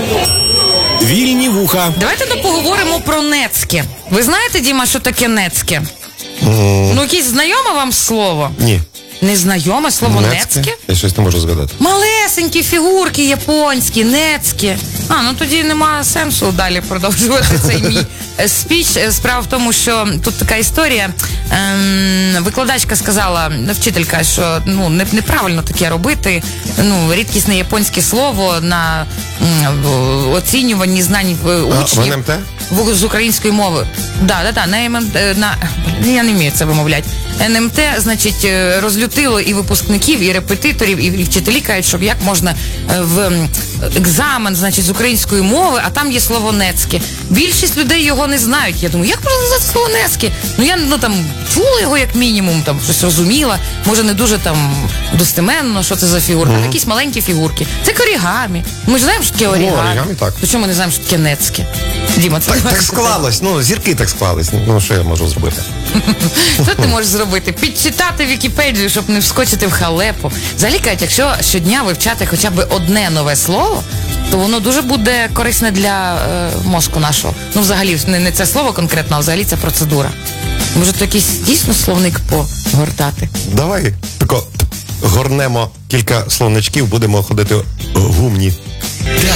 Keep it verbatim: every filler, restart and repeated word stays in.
Вільні вуха. Давайте то поговоримо про нецьке. Ви знаєте, Діма, що таке нецьке? Mm. Ну, якесь знайоме вам слово? Ні. Незнайоме слово нецьке? Я щось не можу згадати. Малесенькі фігурки японські, нецькі. А, ну тоді немає сенсу далі продовжувати цей мій спіч. Справа в тому, що тут така історія. Ем, викладачка сказала, вчителька, що ну, не, неправильно таке робити. Ну, рідкісне японське слово на м, оцінюванні знань учнів. А, в ен ем те? В, з української мови. Да, да, да, на, ем ем, на, я не вмію це вимовляти. ен ем те, значить, розлютило і випускників, і репетиторів, і, і вчителі кажуть, щоб як можна в екзамен, значить, з української мови, а там є слово нецьке. Більшість людей його не знають. Я думаю, як можна назвати слово нецьке? Ну, я, ну, там, чула його як мінімум, там, щось розуміла, може, не дуже, там, достеменно, що це за фігурка. Mm-hmm. Якісь маленькі фігурки. Це орігамі. Ми ж знаємо, що таке орігамі. Ну, орігамі, так. То чому ми не знаємо, що таке нецьке? Діма, це так, так склалось, ну, зірки так склались. Ну, що я можу зробити? Що ти можеш зробити? Підчитати Вікіпедію, щоб не вскочити в халепу. Взагалі кажуть, якщо щодня вивчати хоча б одне нове слово, то воно дуже буде корисне для е, мозку нашого. Ну, взагалі, не, не це слово конкретно, а взагалі це процедура. Може, то якийсь дійсно словник погортати? Давай, тако, горнемо кілька словничків, будемо ходити гумні.